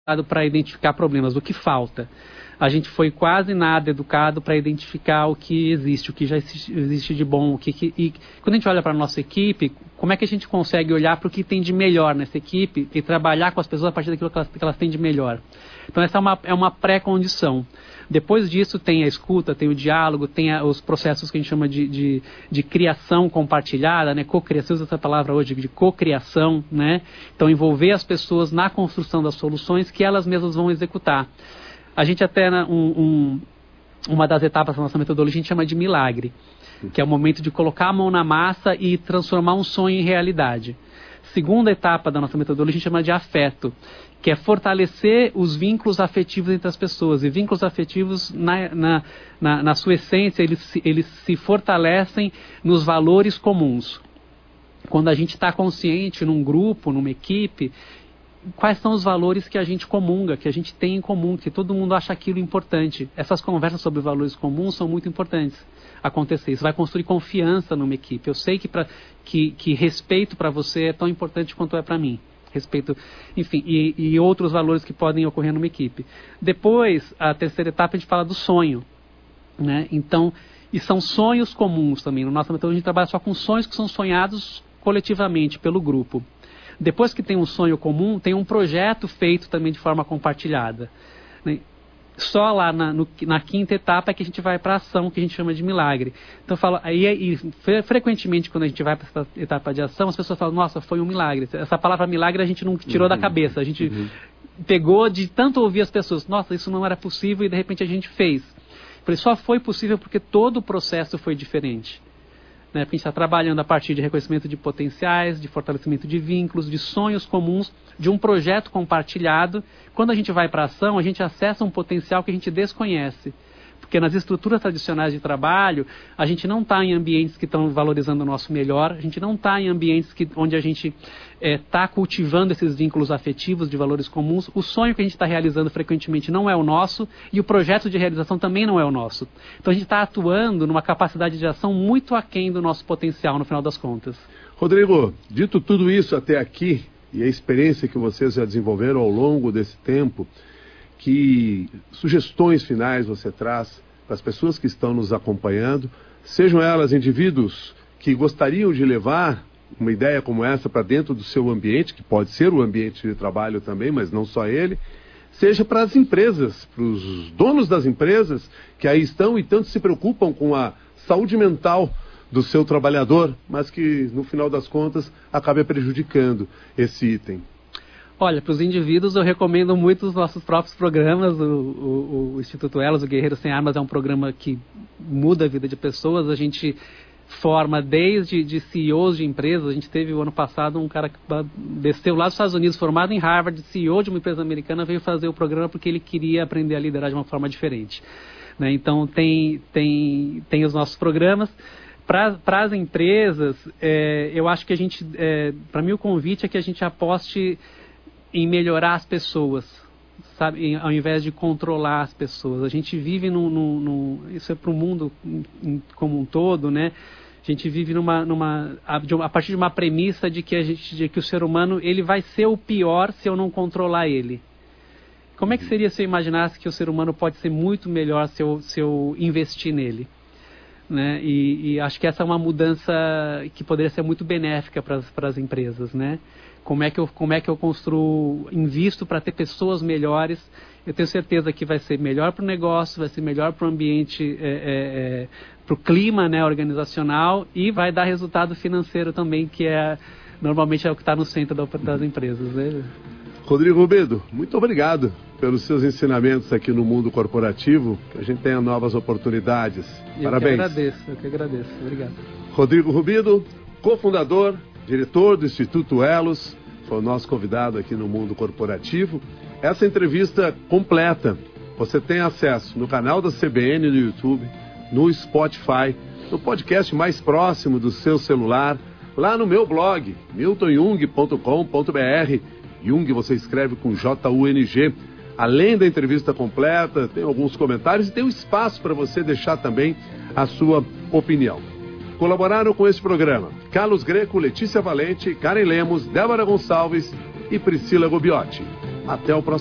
para identificar problemas, o que falta. A gente foi quase nada educado para identificar o que existe, o que já existe de bom. E quando a gente olha para a nossa equipe, como é que a gente consegue olhar para o que tem de melhor nessa equipe e trabalhar com as pessoas a partir daquilo que elas têm de melhor. Então essa é uma pré-condição. Depois disso tem a escuta, tem o diálogo, tem os processos que a gente chama de criação compartilhada, né? Co-criação, usa essa palavra hoje, de co-criação, né? Então envolver as pessoas na construção das soluções que elas mesmas vão executar. A gente até, uma das etapas da nossa metodologia, a gente chama de milagre, que é o momento de colocar a mão na massa e transformar um sonho em realidade. Segunda etapa da nossa metodologia, a gente chama de afeto, que é fortalecer os vínculos afetivos entre as pessoas. E vínculos afetivos, na sua essência, eles se fortalecem nos valores comuns. Quando a gente está consciente num grupo, numa equipe, quais são os valores que a gente comunga, que a gente tem em comum, que todo mundo acha aquilo importante. Essas conversas sobre valores comuns são muito importantes acontecer. Isso vai construir confiança numa equipe. Eu sei que respeito para você é tão importante quanto é para mim. Respeito, enfim, e outros valores que podem ocorrer numa equipe. Depois, a terceira etapa, a gente fala do sonho, né? Então, e são sonhos comuns também. No nosso metodologia, a gente trabalha só com sonhos que são sonhados coletivamente pelo grupo. Depois que tem um sonho comum, tem um projeto feito também de forma compartilhada, né? Só lá na quinta etapa é que a gente vai para a ação, que a gente chama de milagre. Então, frequentemente, quando a gente vai para essa etapa de ação, as pessoas falam, nossa, foi um milagre. Essa palavra milagre a gente não tirou da cabeça, a gente pegou de tanto ouvir as pessoas, nossa, isso não era possível, e de repente a gente fez. Só foi possível porque todo o processo foi diferente. Né, porque a gente está trabalhando a partir de reconhecimento de potenciais, de fortalecimento de vínculos, de sonhos comuns, de um projeto compartilhado. Quando a gente vai para a ação, a gente acessa um potencial que a gente desconhece. Porque nas estruturas tradicionais de trabalho, a gente não está em ambientes que estão valorizando o nosso melhor, a gente não está em ambientes onde a gente está cultivando esses vínculos afetivos de valores comuns. O sonho que a gente está realizando frequentemente não é o nosso e o projeto de realização também não é o nosso. Então a gente está atuando numa capacidade de ação muito aquém do nosso potencial no final das contas. Rodrigo, dito tudo isso até aqui e a experiência que vocês já desenvolveram ao longo desse tempo, que sugestões finais você traz para as pessoas que estão nos acompanhando, sejam elas indivíduos que gostariam de levar uma ideia como essa para dentro do seu ambiente, que pode ser o ambiente de trabalho também, mas não só ele, seja para as empresas, para os donos das empresas que aí estão e tanto se preocupam com a saúde mental do seu trabalhador, mas que no final das contas acaba prejudicando esse item. Olha, para os indivíduos eu recomendo muito os nossos próprios programas. O Instituto Elos, o Guerreiro Sem Armas, é um programa que muda a vida de pessoas. A gente forma desde CEOs de empresas. A gente teve o ano passado um cara que desceu lá dos Estados Unidos, formado em Harvard, CEO de uma empresa americana, veio fazer o programa porque ele queria aprender a liderar de uma forma diferente. Né? Então tem os nossos programas. Para as empresas, eu acho que a gente, para mim o convite é que a gente aposte em melhorar as pessoas, sabe? Ao invés de controlar as pessoas. A gente vive isso é para o mundo como um todo, né? A gente vive a partir de uma premissa de que o ser humano ele vai ser o pior se eu não controlar ele. Como é que seria se eu imaginasse que o ser humano pode ser muito melhor se eu investir nele? Né? E acho que essa é uma mudança que poderia ser muito benéfica para as empresas, né? Como é que eu construo, invisto para ter pessoas melhores? Eu tenho certeza que vai ser melhor para o negócio, vai ser melhor para o ambiente, para o clima, né, organizacional, e vai dar resultado financeiro também, que normalmente é o que está no centro das empresas, né? Rodrigo Rubido, muito obrigado pelos seus ensinamentos aqui no mundo corporativo, que a gente tenha novas oportunidades. Parabéns. Eu que agradeço. Obrigado. Rodrigo Rubido, cofundador, diretor do Instituto Elos, foi o nosso convidado aqui no Mundo Corporativo. Essa entrevista completa você tem acesso no canal da CBN no YouTube, no Spotify, no podcast mais próximo do seu celular, lá no meu blog, miltonjung.com.br. Jung você escreve com J-U-N-G. Além da entrevista completa, tem alguns comentários e tem um espaço para você deixar também a sua opinião. Colaboraram com esse programa Carlos Greco, Letícia Valente, Karen Lemos, Débora Gonçalves e Priscila Gobiotti. Até o próximo.